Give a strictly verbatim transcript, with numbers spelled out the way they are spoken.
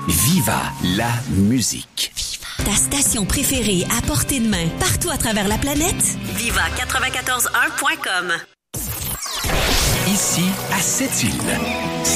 Viva la musique. Ta station préférée à portée de main, partout à travers la planète. Viva quatre-vingt-quatorze un point com. Ici, à Sept-Îles.